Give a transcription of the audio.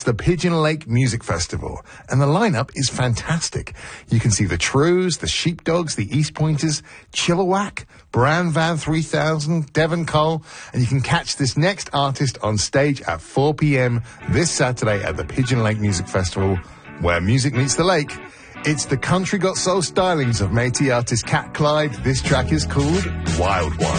the Pigeon Lake Music Festival, and the lineup is fantastic. You can see the Trues, the Sheepdogs, the East Pointers, Chilliwack, Bran Van 3000, Devon Cole, and you can catch this next artist on stage at 4 p.m. this Saturday at the Pigeon Lake Music Festival, where music meets the lake. It's the Country Got Soul stylings of Métis artist Cat Clyde. This track is called Wild One.